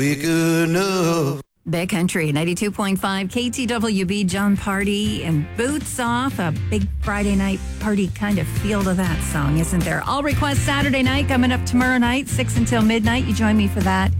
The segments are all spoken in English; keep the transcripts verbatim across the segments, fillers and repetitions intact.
Big enough. Big Country, ninety-two point five K T W B, John Party and Boots Off. A big Friday night party kind of feel to that song, isn't there? All Request Saturday night coming up tomorrow night, six until midnight. You join me for that.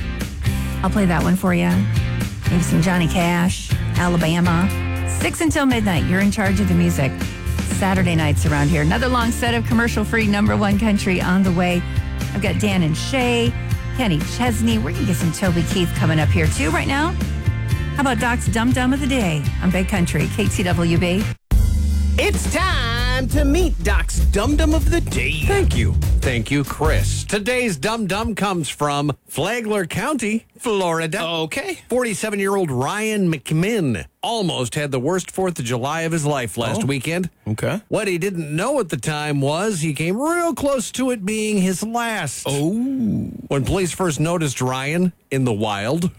I'll play that one for you. Maybe some Johnny Cash, Alabama. six until midnight. You're in charge of the music. Saturday nights around here. Another long set of commercial-free number one country on the way. I've got Dan and Shay, Kenny Chesney. We're going to get some Toby Keith coming up here, too, right now. How about Doc's Dum Dum of the Day on Big Country, K T W B? It's time to meet Doc's Dum Dum of the Day. Thank you. Thank you, Chris. Today's Dum Dum comes from Flagler County, Florida. Okay. forty-seven-year-old Ryan McMinn almost had the worst fourth of July of his life last Oh. weekend. Okay. What he didn't know at the time was he came real close to it being his last. Oh. When police first noticed Ryan in the wild,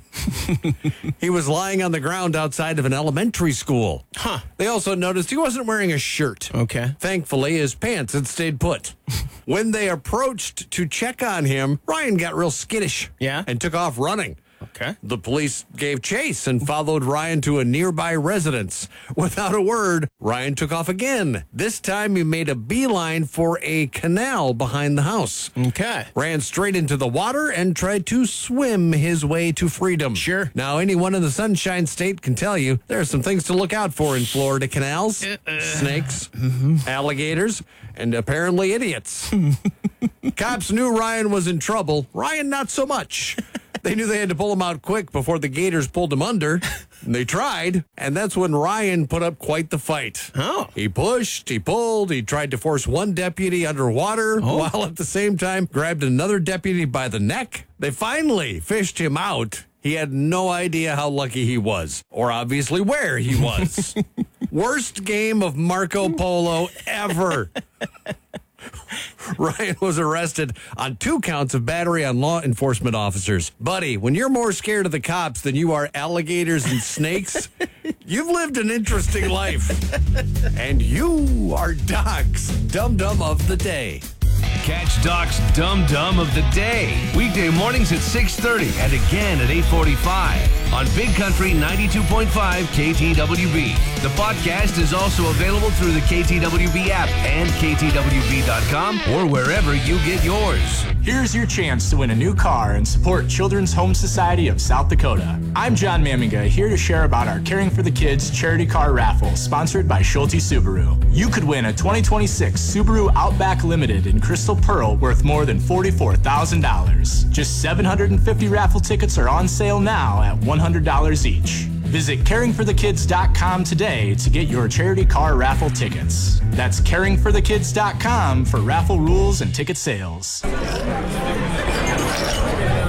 he was lying on the ground outside of an elementary school. Huh. They also noticed he wasn't wearing a shirt. Okay. Thankfully, his pants had stayed put. When they approached to check on him, Ryan got real skittish. Yeah? And took off running. Okay. The police gave chase and followed Ryan to a nearby residence. Without a word, Ryan took off again. This time he made a beeline for a canal behind the house. Okay. Ran straight into the water and tried to swim his way to freedom. Sure. Now, anyone in the Sunshine State can tell you there are some things to look out for in Florida canals. Uh-uh. Snakes, alligators, and apparently idiots. Cops knew Ryan was in trouble. Ryan, not so much. They knew they had to pull him out quick before the gators pulled him under. And they tried, and that's when Ryan put up quite the fight. Oh. He pushed, he pulled, he tried to force one deputy underwater, Oh. while at the same time grabbed another deputy by the neck. They finally fished him out. He had no idea how lucky he was, or obviously where he was. Worst game of Marco Polo ever. Ryan was arrested on two counts of battery on law enforcement officers. Buddy, when you're more scared of the cops than you are alligators and snakes, you've lived an interesting life. And you are Doc's Dum Dum of the Day. Catch Doc's Dum Dum of the Day. Weekday mornings at six thirty and again at eight forty-five on Big Country ninety-two point five K T W B. The podcast is also available through the K T W B app and K T W B dot com or wherever you get yours. Here's your chance to win a new car and support Children's Home Society of South Dakota. I'm John Maminga, here to share about our Caring for the Kids charity car raffle sponsored by Schulte Subaru. You could win a twenty twenty-six Subaru Outback Limited in Crystal Pearl worth more than forty-four thousand dollars. Just seven hundred fifty raffle tickets are on sale now at one hundred dollars each. Visit caring for the kids dot com today to get your charity car raffle tickets. That's caring for the kids dot com for raffle rules and ticket sales.